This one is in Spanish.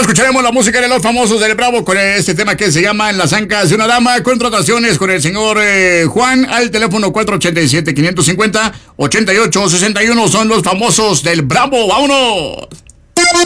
escucharemos la música de los famosos del Bravo con este tema que se llama En las ancas de una dama. Contrataciones con el señor Juan al teléfono 487-550-8861. Son los famosos del Bravo. ¡Vámonos!